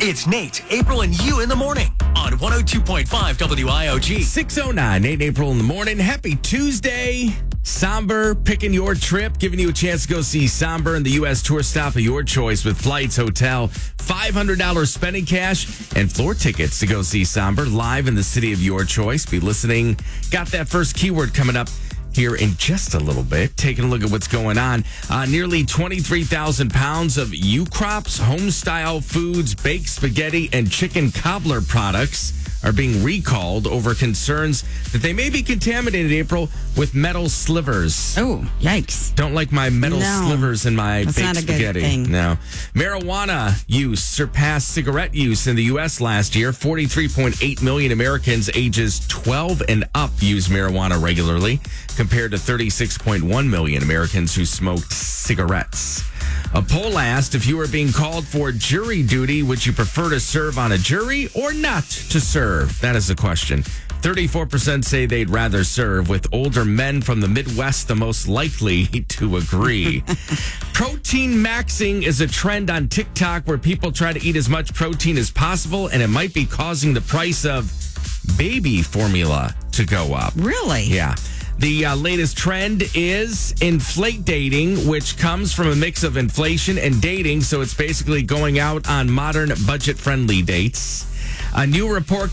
It's Nate, April, and you in the morning on 102.5 WIOG. 6:09, Nate and April in the morning. Happy Tuesday. Somber, picking your trip, giving you a chance to go see Somber and the U.S. tour stop of your choice with flights, hotel, $500 spending cash, and floor tickets to go see Somber live in the city of your choice. Be listening. Got that first keyword coming up here in just a little bit. Taking a look at what's going on. Nearly 23,000 pounds of U-Crops, home-style foods, baked spaghetti, and chicken cobbler products are being recalled over concerns that they may be contaminated, April, with metal slivers. Oh, yikes. Don't like my metal slivers in my That's baked not a spaghetti. good thing. No. Marijuana use surpassed cigarette use in the U.S. last year. 43.8 million Americans ages 12 and up use marijuana regularly, compared to 36.1 million Americans who smoked cigarettes. A poll asked if you were being called for jury duty, would you prefer to serve on a jury or not to serve? That is the question. 34% say they'd rather serve, with older men from the Midwest the most likely to agree. Protein maxing is a trend on TikTok where people try to eat as much protein as possible, and it might be causing the price of baby formula to go up. Really? Yeah. The latest trend is inflate dating, which comes from a mix of inflation and dating. So it's basically going out on modern budget-friendly dates. A new report